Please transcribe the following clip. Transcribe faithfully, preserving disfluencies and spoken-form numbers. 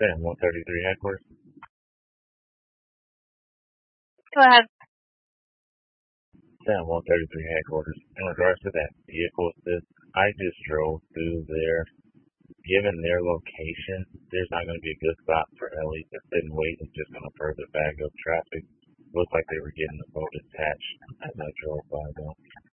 Sam one thirty-three headquarters. Go ahead. Sam one thirty-three headquarters. In regards to that vehicle assist, I just drove through there. Given their location, there's not going to be a good spot for Ellie to sit and wait. It's just going to further bag up traffic. Looks like they were getting the boat attached as I drove by though.